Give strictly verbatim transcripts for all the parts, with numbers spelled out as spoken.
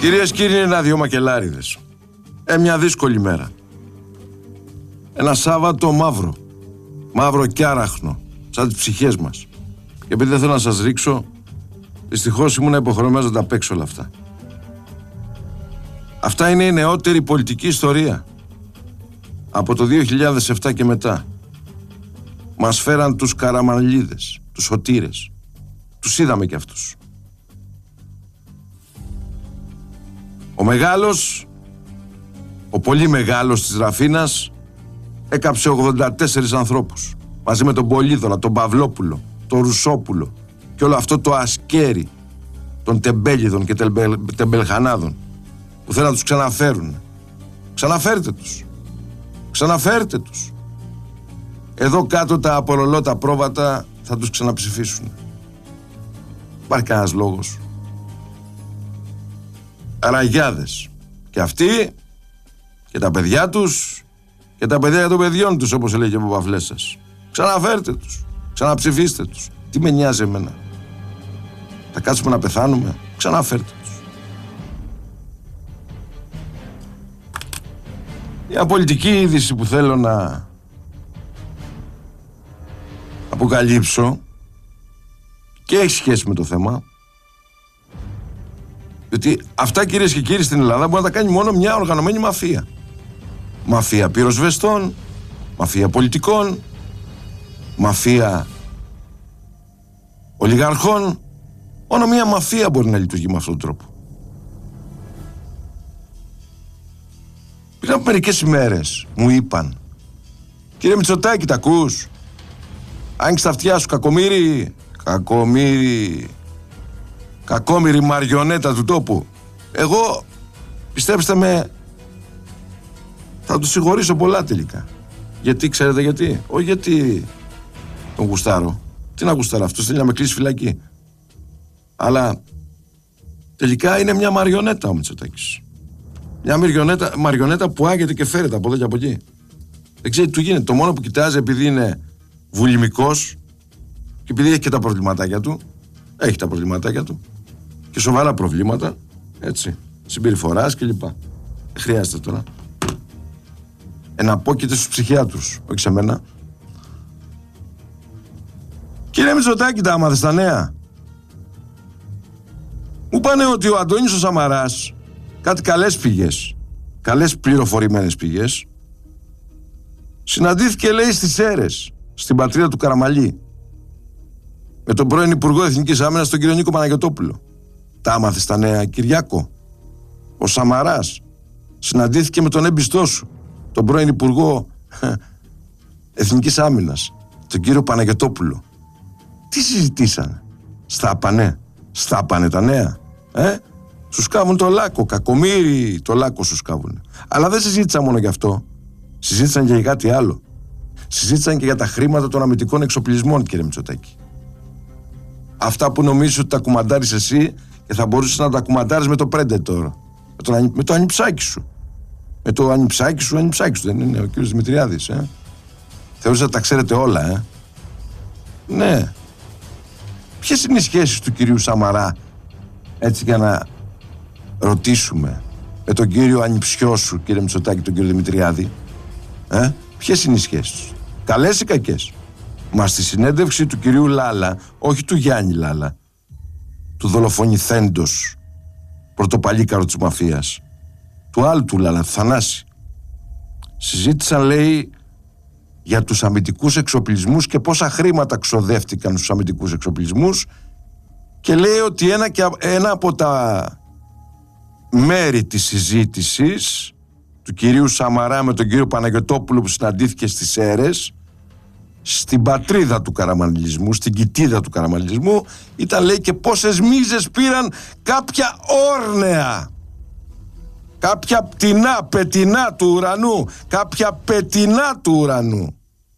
Κυρίες και κύριοι, ένα-δυο μακελάριδες. Ε, μια δύσκολη μέρα. Ένα Σάββατο μαύρο. Μαύρο και άραχνο, σαν τις ψυχές μας. Και επειδή δεν θέλω να σας ρίξω, δυστυχώς ήμουν υποχρεωμένος να τα παίξω όλα αυτά. Αυτά είναι η νεότερη πολιτική ιστορία. Από το δύο χιλιάδες επτά και μετά. Μας φέραν τους Καραμανλίδες, τους Σωτήρες. Τους είδαμε κι αυτούς. Ο μεγάλος, ο πολύ μεγάλος της Ραφίνας, έκαψε ογδόντα τέσσερις ανθρώπους. Μαζί με τον Πολύδωρα, τον Παυλόπουλο, τον Ρουσόπουλο και όλο αυτό το ασκέρι των τεμπέλιδων και τεμπελ, τεμπελχανάδων που θέλουν να τους ξαναφέρουν. Ξαναφέρτε τους. Ξαναφέρτε τους. Εδώ κάτω τα απολολότα πρόβατα θα τους ξαναψηφίσουν. Υπάρχει κανένας λόγος. Αραγιάδες. Και αυτοί και τα παιδιά τους και τα παιδιά των παιδιών τους, όπως έλεγε ο Παπαφλέσσας. Ξαναφέρτε τους. Ξαναψηφίστε τους. Τι με νοιάζει εμένα. Θα κάτσουμε να πεθάνουμε. Ξαναφέρτε τους. Μια πολιτική είδηση που θέλω να αποκαλύψω και έχει σχέση με το θέμα, διότι αυτά, κυρίες και κύριοι, στην Ελλάδα μπορεί να τα κάνει μόνο μια οργανωμένη μαφία. Μαφία πυροσβεστών, μαφία πολιτικών, μαφία ολιγαρχών. Μόνο μια μαφία μπορεί να λειτουργεί με αυτόν τον τρόπο. Πριν από μερικές ημέρες μου είπαν, κύριε Μητσοτάκη, τα ακούς? Άνοιξε τα αυτιά σου, κακομοίρη. Κακομοίρη. Κακόμοιρη μαριονέτα του τόπου. Εγώ, πιστέψτε με, θα του συγχωρήσω πολλά τελικά. Γιατί, ξέρετε γιατί? Όχι γιατί τον γουστάρω. Τι να γουστάρω, αυτός θέλει να με κλείσει φυλακή. Αλλά τελικά είναι μια μαριονέτα ο Μητσοτάκης. Μια μαριονέτα, μαριονέτα που άγεται και φέρεται από εδώ και από εκεί. Δεν ξέρει τι του γίνεται. Το μόνο που κοιτάζει, επειδή είναι βουλημικός και επειδή έχει και τα προβληματάκια του, έχει τα προβληματάκια του και σοβαρά προβλήματα, έτσι, συμπεριφοράς κλπ. Δεν χρειάζεται τώρα. Εναπόκειται στους ψυχιάτρους, όχι σε μένα. Κύριε Μητσοτάκη, τα άμαθες τα νέα? Μου είπανε ότι ο Αντώνης ο Σαμαράς, κάτι καλές πηγές, καλές πληροφορημένες πηγές, συναντήθηκε, λέει, στις Σέρρες, στην πατρίδα του Καραμαλή, με τον πρώην Υπουργό Εθνικής Άμυνας, τον κύριο Νίκο Παναγιωτόπουλο. Τα άμαθες τα νέα, Κυριάκο? Ο Σαμαράς συναντήθηκε με τον έμπιστό σου, τον πρώην Υπουργό Εθνικής Άμυνας, τον κύριο Παναγιωτόπουλο. Τι συζητήσανε? Στάπανε, στάπανε τα νέα, ε? Σου σκάβουν το λάκκο, κακομοίρη το λάκκο σου σκάβουν. Αλλά δεν συζήτησαν μόνο γι' αυτό. Συζήτησαν και για κάτι άλλο. Συζήτησαν και για τα χρήματα των αμυντικών εξοπλισμών, κύριε Μητσοτάκη. Αυτά που νομίζεις ότι τα κουμαντάρεις εσύ και θα μπορούσες να τα κουμαντάρεις με το Predator. Με το, με το ανιψάκι σου. Με το ανιψάκι σου, ανιψάκι σου, δεν είναι ο κύριος Δημητριάδης, ε? Θεωρούσα ότι τα ξέρετε όλα, ε? Ναι. Ποιες είναι οι σχέσεις του κυρίου Σαμαρά, έτσι, για να ρωτήσουμε, με τον κύριο ανιψιό σου, κύριε Μητσοτάκη, τον κύριο Δημητριάδη, ε? Ποιες είναι οι σχέσεις τους? Καλές ή κακές? Μα στη συνέντευξη του κυρίου Λάλα, όχι του Γιάννη Λάλα, του δολοφονηθέντος πρωτοπαλίκαρο της μαφίας, του άλλου του Λάλα, του Θανάση, συζήτησαν, λέει, για τους αμυντικούς εξοπλισμούς και πόσα χρήματα ξοδεύτηκαν στους αμυντικούς εξοπλισμούς, και λέει ότι ένα, και, ένα από τα μέρη της συζήτησης του κυρίου Σαμαρά με τον κύριο Παναγιωτόπουλο που συναντήθηκε στις Σέρρες, στην πατρίδα του καραμανλισμού, στην κοιτίδα του καραμανλισμού, ήταν, λέει, και πόσες μίζες πήραν κάποια όρνεα, κάποια πτηνά, πετεινά του ουρανού, κάποια πετεινά του ουρανού,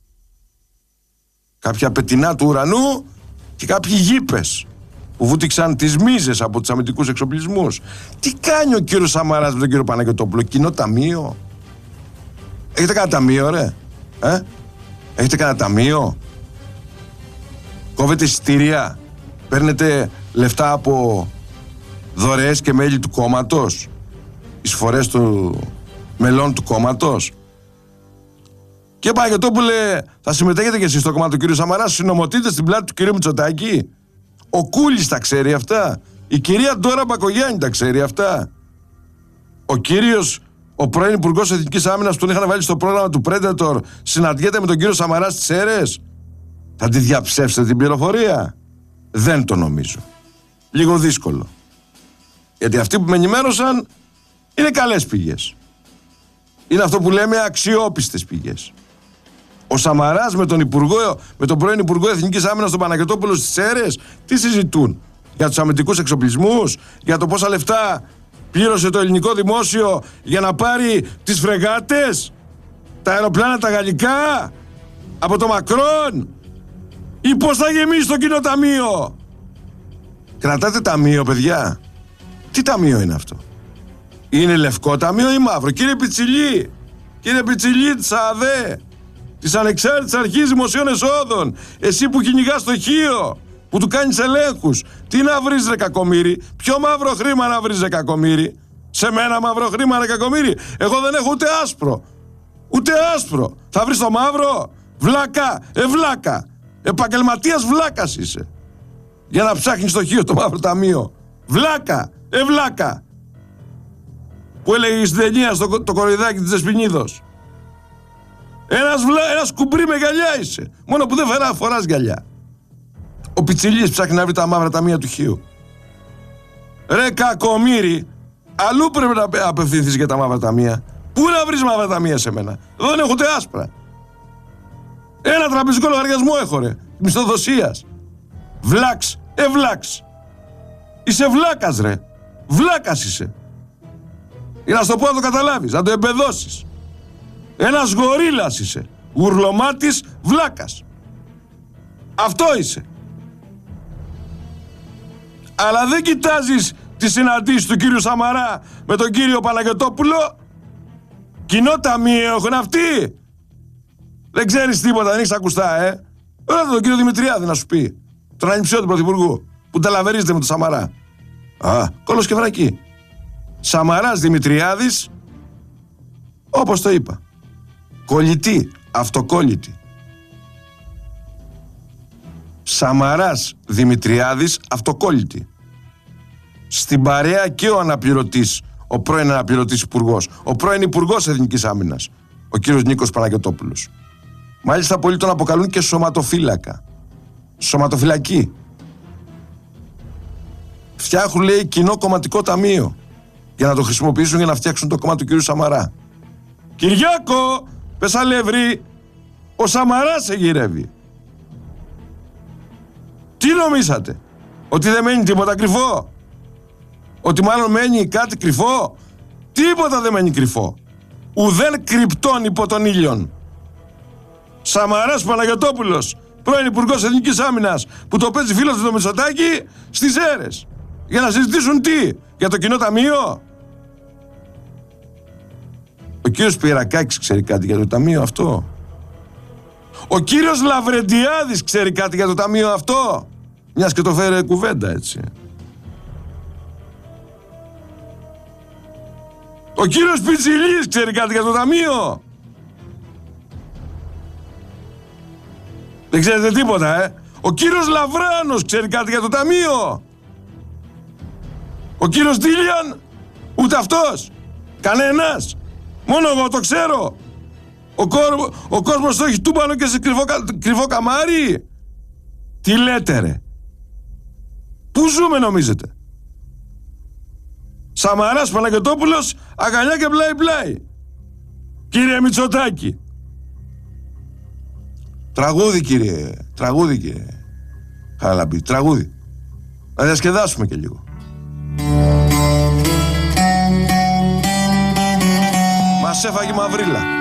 κάποια πετεινά του ουρανού και κάποιοι γήπες που βούτυξαν τις μίζες από τους αμυντικούς εξοπλισμούς. Τι κάνει ο κύριος Σαμαράς με τον κύριο Παναγιωτόπουλο? Κοινό ταμείο? Έχετε κανένα ταμείο, ρε? Ε? Έχετε κανένα ταμείο? Κόβετε εισιτήρια? Παίρνετε λεφτά από δωρεές και μέλη του κόμματος, εισφορές του μελών του κόμματος. Και Παναγιωτόπουλε, θα συμμετέχετε και εσείς στο κόμμα του κύριου Σαμαρά, συνομωτείτε στην πλάτη του κυρίου Μητσοτάκη. Ο Κούλης τα ξέρει αυτά. Η κυρία Ντόρα Μπακογιάννη τα ξέρει αυτά. Ο κύριος, ο πρώην Υπουργός Εθνικής Άμυνας που τον είχαν βάλει στο πρόγραμμα του Predator, συναντιέται με τον κύριο Σαμαρά στις αίρες. Θα τη διαψεύσετε την πληροφορία? Δεν το νομίζω. Λίγο δύσκολο. Γιατί αυτοί που με ενημέρωσαν είναι καλές πηγές. Είναι αυτό που λέμε αξιόπιστες πηγές. Ο Σαμαράς με τον, Υπουργό, με τον πρώην Υπουργό Εθνικής Άμυνας, τον Παναγιωτόπουλο, στις αίρες, τι συζητούν? Για τους αμυντικούς εξοπλισμούς, για το πόσα λεφτά πλήρωσε το ελληνικό δημόσιο για να πάρει τις φρεγάτες, τα αεροπλάνα τα γαλλικά, από το Μακρόν, ή πώς θα γεμίσει το κοινό ταμείο? Κρατάτε ταμείο, παιδιά? Τι ταμείο είναι αυτό? Είναι λευκό ταμείο ή μαύρο? Κύριε Πιτσιλή, κύριε Πιτσιλή της ΑΔΕ, της Ανεξάρτητης Αρχής Δημοσίων Εσόδων, εσύ που κυνηγάς το Χίο, που του κάνεις ελέγχους, τι να βρεις ρε κακομοίρη? Ποιο μαύρο χρήμα να βρεις ρε κακομοίρη? Σε μένα μαύρο χρήμα ρε κακομοίρη? Εγώ δεν έχω ούτε άσπρο. Ούτε άσπρο. Θα βρεις το μαύρο? Βλάκα, ευλάκα. Επαγγελματίας βλάκας είσαι. Για να ψάχνεις το Χίο το μαύρο ταμείο. Βλάκα, ευλάκα. Που έλεγε στην ταινία στο το κοροϊδάκι της Δεσποινίδος. Ένας, βλά, ένας κουμπρί με γυαλιά είσαι. Μόνο που δεν φέρα, φοράς γυαλιά. Ο Πιτσιλής ψάχνει να βρει τα μαύρα ταμεία του Χίου. Ρε κακομοίρη, αλλού πρέπει να απευθυνθείς για τα μαύρα ταμεία. Πού να βρεις μαύρα ταμεία σε μένα? Εδώ δεν έχω ούτε άσπρα. Ένα τραπεζικό λογαριασμό έχω ρε, μισθοδοσίας. Βλάξ, ευλάξ. Είσαι βλάκας ρε. Βλάκας είσαι. Για να στο πω να το καταλάβεις, να το εμπεδώσεις. Ένας γορίλας είσαι. Ουρλωμάτης βλάκας. Αυτό είσαι. Αλλά δεν κοιτάζεις τις συναντήσεις του κύριου Σαμαρά με τον κύριο Παναγιωτόπουλο. Κοινό ταμείο έχουν αυτοί. Δεν ξέρεις τίποτα, δεν έχεις ακουστά, ε. Ρώτα τον κύριο Δημητριάδη να σου πει. Τον ανιψιό του Πρωθυπουργού που ταλαβερίζεται με τον Σαμαρά. Α, κόλλος και βρακή. Σαμαράς Δημητριάδης, όπως το είπα. Κολλητή, αυτοκόλλητη. Σαμαράς Δημητριάδης, αυτοκόλλητη. Στην παρέα και ο αναπληρωτής, ο πρώην αναπληρωτής υπουργός, ο πρώην υπουργός Εθνικής Άμυνας, ο κύριος Νίκος Παναγιωτόπουλος. Μάλιστα πολλοί τον αποκαλούν και σωματοφύλακα. Σωματοφυλακή. Φτιάχνουν, λέει, κοινό κομματικό ταμείο για να το χρησιμοποιήσουν για να φτιάξουν το κόμμα του κύριου Σαμαρά. Κυριάκο, πες αλεύρι, ο Σαμαράς σε γυρεύει. Τι νομίσατε? Ότι δεν μένει τίποτα κρυφό? Ότι μάλλον μένει κάτι κρυφό? Τίποτα δεν μένει κρυφό. Ουδέν κρυπτών υπό τον ήλιον. Σαμαράς Παναγιωτόπουλος, πρώην Υπουργός Εθνικής Άμυνας, που το παίζει φίλος του το Μητσοτάκη στις αίρες. Για να συζητήσουν τι? Για το κοινό ταμείο? Ο κύριος Πυρακάκης ξέρει κάτι για το ταμείο αυτό? Ο κύριος Λαβρεντιάδης ξέρει κάτι για το ταμείο αυτό? Μιας και το φέρε κουβέντα έτσι. Ο κύριος Πιτσιλής ξέρει κάτι για το ταμείο? Δεν ξέρετε τίποτα, ε? Ο κύριος Λαβράνος ξέρει κάτι για το ταμείο? Ο κύριος Ντίλιαν? Ούτε αυτός. Κανένας. Μόνο εγώ το ξέρω. Ο, κόρ, ο κόσμος το έχει τούμπανο και σε κρυφό, κρυφό καμάρι. Τι λέτε ρε? Πού ζούμε νομίζετε? Σαμαράς Παναγιωτόπουλος, αγκαλιά και πλάι πλάι. Κύριε Μητσοτάκη. Τραγούδι κύριε, τραγούδι κύριε Χαραλαμπή, τραγούδι. Να διασκεδάσουμε και λίγο. Μας έφαγε μαυρίλα.